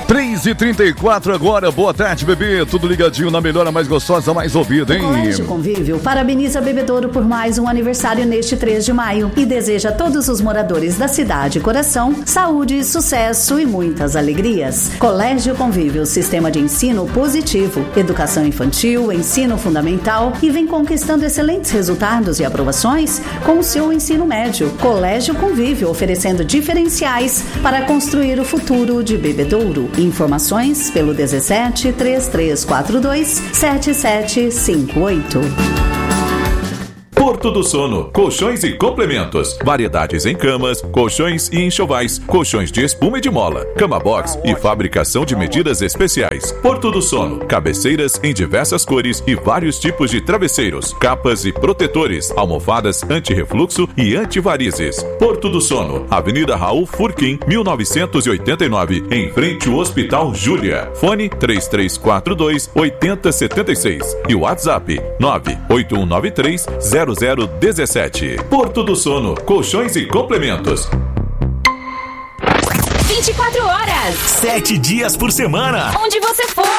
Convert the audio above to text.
3h34 agora, boa tarde, bebê. Tudo ligadinho na melhor, a mais gostosa, a mais ouvida, hein? O Colégio Convívio parabeniza Bebedouro por mais um aniversário neste 3 de maio e deseja a todos os moradores da cidade e coração saúde, sucesso e muitas alegrias. Colégio Convívio, sistema de ensino positivo, educação infantil, ensino fundamental e vem conquistando excelentes resultados e aprovações com o seu ensino médio. Colégio Convívio, oferecendo diferenciais para construir o futuro de Bebedouro. Informações pelo 17 3342 7758. Porto do Sono, colchões e complementos, variedades em camas, colchões e enxovais, colchões de espuma e de mola, cama box e fabricação de medidas especiais. Porto do Sono, cabeceiras em diversas cores e vários tipos de travesseiros, capas e protetores, almofadas anti-refluxo e antivarizes. Porto do Sono, Avenida Raul Furquim, 1989, em frente ao Hospital Júlia. Fone 3342-8076 e WhatsApp 98193 0017. Porto do Sono, colchões e complementos. 24 horas. 7 dias por semana. Onde você for.